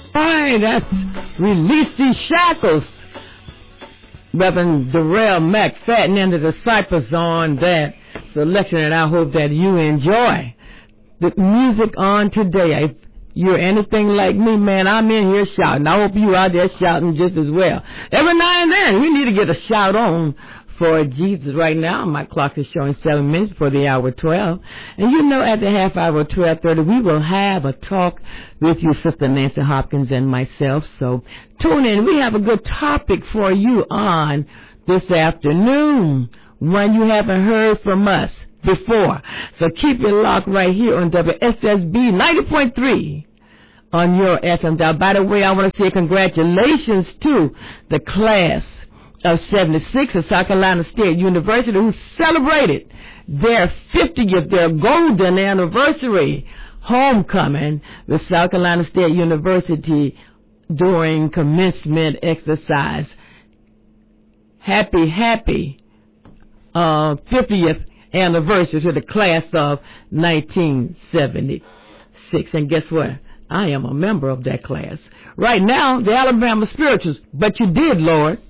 All right, that's Release These Shackles. Reverend Darrell McFadden and the Disciples on that selection, and I hope that you enjoy the music on today. If you're anything like me, man, I'm in here shouting. I hope you out there shouting just as well. Every now and then, we need to get a shout on for Jesus. Right now, my clock is showing 7 minutes before the hour 12. And you know, at the half hour, 12:30, we will have a talk with you, Sister Nancy Hopkins and myself. So tune in. We have a good topic for you on this afternoon, one you haven't heard from us before. So keep it locked right here on WSSB 90.3 on your FM dial. By the way, I want to say congratulations to the class of 76 at South Carolina State University, who celebrated their 50th, their golden anniversary homecoming with South Carolina State University during commencement exercise. Happy 50th anniversary to the class of 1976. And guess what? I am a member of that class. Right now, the Alabama Spirituals. But you did, Lord.